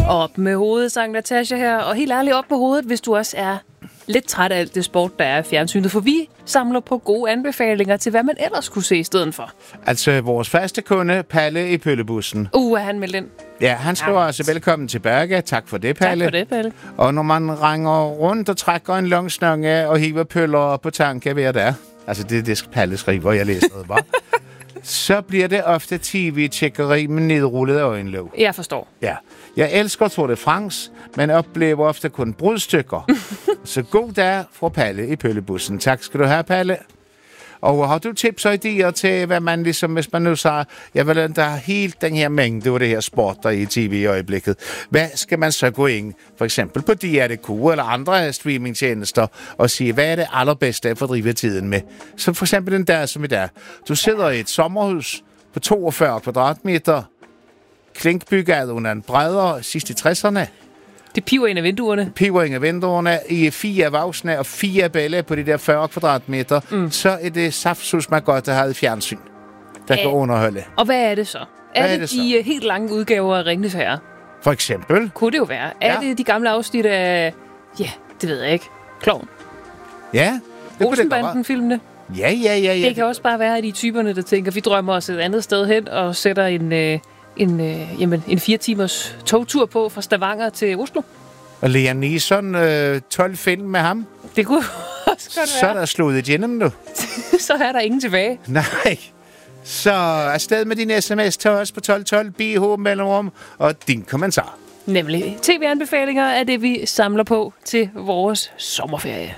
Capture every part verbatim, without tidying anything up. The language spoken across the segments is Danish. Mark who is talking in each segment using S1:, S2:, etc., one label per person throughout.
S1: Op med hovedet, sang Natasha her. Og helt ærligt op med hovedet, hvis du også er lidt træt af alt det sport, der er i fjernsynet. For vi samler på gode anbefalinger til, hvad man ellers kunne se i stedet for.
S2: Altså vores faste kunde, Palle i Pøllebussen.
S1: Uh, er han meldt ind?
S2: Ja, han skriver ja. altså velkommen til Berga. Tak for det, Palle.
S1: Tak for det, Palle.
S2: Og når man ringer rundt og trækker en lang snonge og hiver pøller op på tanke ved der, altså det er det, Palle skriver, jeg læser det bare, så bliver det ofte tv-tjekkeri med nedrullet øjenlåg.
S1: Jeg forstår.
S2: Ja. Jeg elsker Tour de France, men oplever ofte kun brudstykker. Så god dag fra Palle i Pøllebussen. Tak skal du have, Palle. Og har du tips og idéer til, hvad man ligesom, hvis man nu siger, jeg vil ikke have helt den her mængde af det her sport, der er i tv i øjeblikket. Hvad skal man så gå ind, for eksempel på D R punktum d k eller andre streamingtjenester, og sige, hvad er det allerbedste at fordrive tiden med? Så for eksempel en dag som i dag. Du sidder i et sommerhus på toogfyrre kvadratmeter, Klinkbygade under en bredere sidst i tresserne.
S1: Det piver ind af vinduerne.
S2: Piver ind af vinduerne. I fire voksne og fire bælle på de der fyrre kvadratmeter. Mm. Så er det saftsus mig godt at have et fjernsyn, der kan underholde.
S1: Og hvad er det så? Er,
S2: er
S1: det,
S2: det
S1: de så? helt lange udgaver af Ringenes Herre?
S2: For eksempel?
S1: Kunne det jo være. Er ja. det de gamle afsnit af... Ja, det ved jeg ikke. Klovn.
S2: Ja, det kunne det godt være.
S1: Filmene.
S2: Ja, ja, ja, ja.
S1: Det kan også bare være de typerne, der tænker, vi drømmer os et andet sted hen og sætter en, øh, en, øh, jamen, en fire timers togtur på fra Stavanger til Oslo.
S2: Og Liam Neeson, øh, tolv film med ham.
S1: Det kunne også godt være.
S2: Så er der slået igennem nu.
S1: Så er der ingen tilbage.
S2: Nej. Så afsted med din sms til os på tolv tolv, B H mellemrum og din kommentar.
S1: Nemlig. T V-anbefalinger er det, vi samler på til vores sommerferie.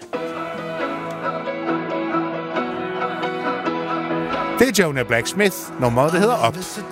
S2: Det er Jonah Blacksmith. Nummeret, det hedder Op.